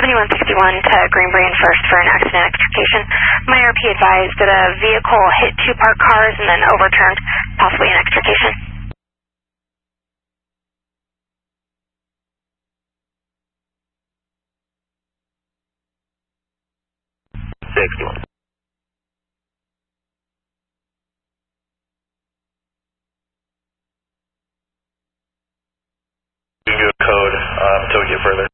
7161 to Greenbury and First for an accident extrication. My RP advised that a vehicle hit two parked cars and then overturned, possibly an extrication. You can do a code until we get further.